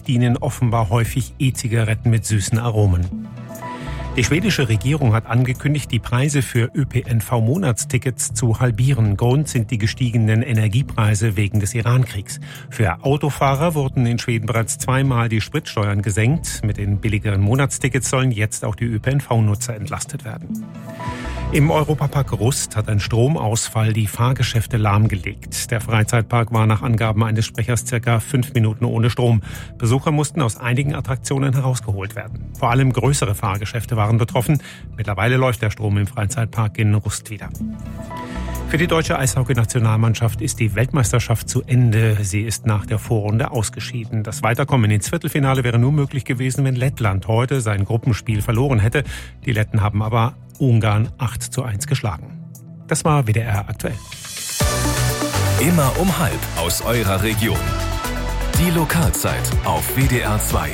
dienen offenbar häufig E-Zigaretten mit süßen Aromen. Die schwedische Regierung hat angekündigt, die Preise für ÖPNV-Monatstickets zu halbieren. Grund sind die gestiegenen Energiepreise wegen des Iran-Kriegs. Für Autofahrer wurden in Schweden bereits zweimal die Spritsteuern gesenkt. Mit den billigeren Monatstickets sollen jetzt auch die ÖPNV-Nutzer entlastet werden. Im Europapark Rust hat ein Stromausfall die Fahrgeschäfte lahmgelegt. Der Freizeitpark war nach Angaben eines Sprechers circa 5 Minuten ohne Strom. Besucher mussten aus einigen Attraktionen herausgeholt werden. Vor allem größere Fahrgeschäfte waren betroffen. Mittlerweile läuft der Strom im Freizeitpark in Rust wieder. Für die deutsche Eishockey-Nationalmannschaft ist die Weltmeisterschaft zu Ende. Sie ist nach der Vorrunde ausgeschieden. Das Weiterkommen ins Viertelfinale wäre nur möglich gewesen, wenn Lettland heute sein Gruppenspiel verloren hätte. Die Letten haben aber Ungarn 8:1 geschlagen. Das war WDR aktuell. Immer um 12:30 aus eurer Region. Die Lokalzeit auf WDR 2.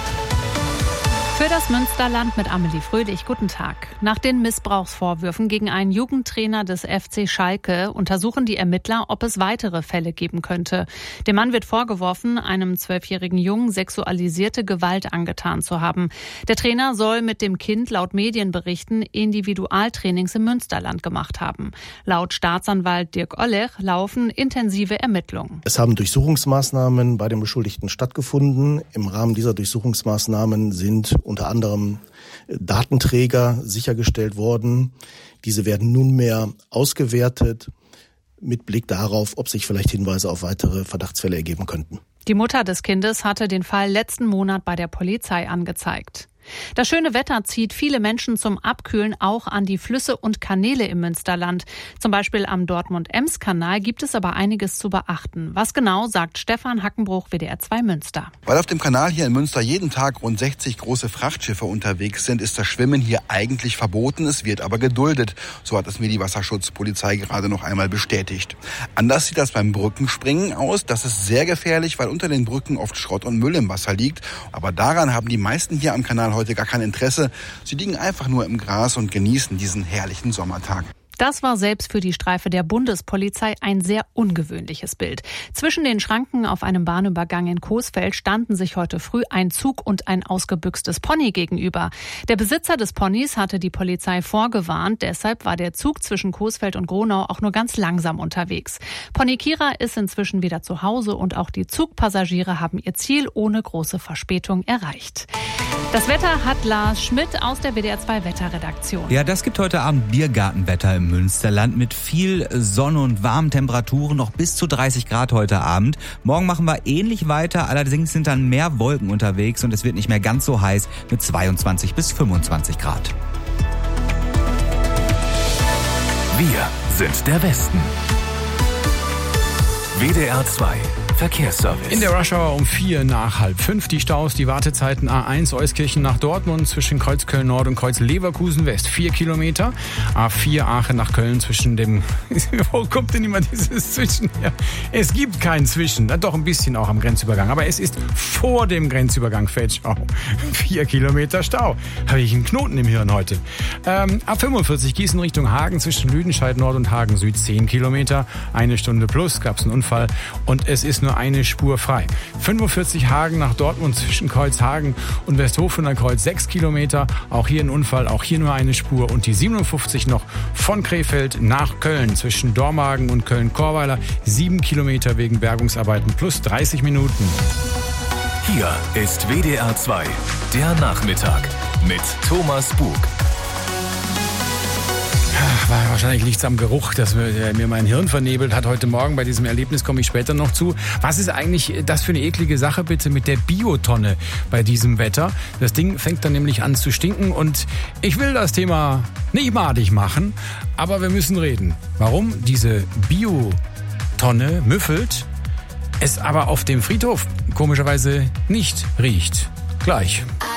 Für das Münsterland mit Amelie Fröhlich. Guten Tag. Nach den Missbrauchsvorwürfen gegen einen Jugendtrainer des FC Schalke untersuchen die Ermittler, ob es weitere Fälle geben könnte. Dem Mann wird vorgeworfen, einem 12-jährigen Jungen sexualisierte Gewalt angetan zu haben. Der Trainer soll mit dem Kind laut Medienberichten Individualtrainings im Münsterland gemacht haben. Laut Staatsanwalt Dirk Ollech laufen intensive Ermittlungen. Es haben Durchsuchungsmaßnahmen bei den Beschuldigten stattgefunden. Im Rahmen dieser Durchsuchungsmaßnahmen sind unter anderem Datenträger sichergestellt worden. Diese werden nunmehr ausgewertet mit Blick darauf, ob sich vielleicht Hinweise auf weitere Verdachtsfälle ergeben könnten. Die Mutter des Kindes hatte den Fall letzten Monat bei der Polizei angezeigt. Das schöne Wetter zieht viele Menschen zum Abkühlen auch an die Flüsse und Kanäle im Münsterland. Zum Beispiel am Dortmund-Ems-Kanal gibt es aber einiges zu beachten. Was genau, sagt Stefan Hackenbruch, WDR 2 Münster. Weil auf dem Kanal hier in Münster jeden Tag rund 60 große Frachtschiffe unterwegs sind, ist das Schwimmen hier eigentlich verboten. Es wird aber geduldet. So hat es mir die Wasserschutzpolizei gerade noch einmal bestätigt. Anders sieht das beim Brückenspringen aus. Das ist sehr gefährlich, weil unter den Brücken oft Schrott und Müll im Wasser liegt. Aber daran haben die meisten hier am Kanal heute gar kein Interesse. Sie liegen einfach nur im Gras und genießen diesen herrlichen Sommertag. Das war selbst für die Streife der Bundespolizei ein sehr ungewöhnliches Bild. Zwischen den Schranken auf einem Bahnübergang in Coesfeld standen sich heute früh ein Zug und ein ausgebüxtes Pony gegenüber. Der Besitzer des Ponys hatte die Polizei vorgewarnt, deshalb war der Zug zwischen Coesfeld und Gronau auch nur ganz langsam unterwegs. Pony Kira ist inzwischen wieder zu Hause und auch die Zugpassagiere haben ihr Ziel ohne große Verspätung erreicht. Das Wetter hat Lars Schmidt aus der WDR 2 Wetterredaktion. Ja, das gibt heute Abend Biergartenwetter im Münsterland mit viel Sonne und warmen Temperaturen, noch bis zu 30 Grad heute Abend. Morgen machen wir ähnlich weiter, allerdings sind dann mehr Wolken unterwegs und es wird nicht mehr ganz so heiß mit 22 bis 25 Grad. Wir sind der Westen. WDR 2 Verkehrsservice. In der Rush-Hour um 4 nach 4:30 die Staus, die Wartezeiten A1 Euskirchen nach Dortmund zwischen Kreuz Köln-Nord und Kreuz Leverkusen-West 4 Kilometer. A4 Aachen nach Köln zwischen dem... Wo kommt denn immer dieses Zwischen her? Es gibt kein Zwischen, doch ein bisschen auch am Grenzübergang, aber es ist vor dem Grenzübergang Feldschau. 4 Kilometer Stau. Habe ich einen Knoten im Hirn heute. A45 Gießen Richtung Hagen zwischen Lüdenscheid Nord und Hagen Süd 10 Kilometer. 1 Stunde plus, gab es einen Unfall und es ist nur eine Spur frei. 45 Hagen nach Dortmund zwischen Kreuzhagen und Westhofen an Kreuz 6 Kilometer. Auch hier ein Unfall, auch hier nur eine Spur. Und die 57 noch von Krefeld nach Köln zwischen Dormagen und Köln-Korweiler 7 Kilometer wegen Bergungsarbeiten plus 30 Minuten. Hier ist WDR 2, der Nachmittag mit Thomas Bug. Wahrscheinlich liegt es am Geruch, dass mir mein Hirn vernebelt hat heute Morgen. Bei diesem Erlebnis komme ich später noch zu. Was ist eigentlich das für eine eklige Sache bitte mit der Biotonne bei diesem Wetter? Das Ding fängt dann nämlich an zu stinken und ich will das Thema nicht madig machen, aber wir müssen reden. Warum diese Biotonne müffelt, es aber auf dem Friedhof komischerweise nicht riecht. Gleich.